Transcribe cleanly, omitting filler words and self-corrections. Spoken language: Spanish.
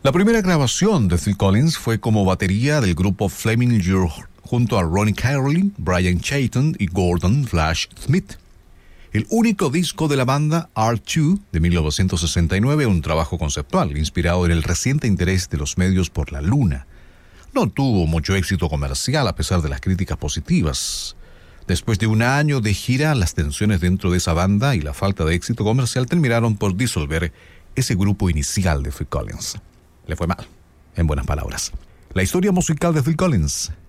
La primera grabación de Phil Collins fue como batería del grupo Flaming Youth junto a Ronnie Caroline, Brian Chayton y Gordon Flash Smith. El único disco de la banda, R2, de 1969, un trabajo conceptual inspirado en el reciente interés de los medios por la luna. No tuvo mucho éxito comercial a pesar de las críticas positivas. Después de un año de gira, las tensiones dentro de esa banda y la falta de éxito comercial terminaron por disolver ese grupo inicial de Phil Collins. Le fue mal, en buenas palabras. La historia musical de Phil Collins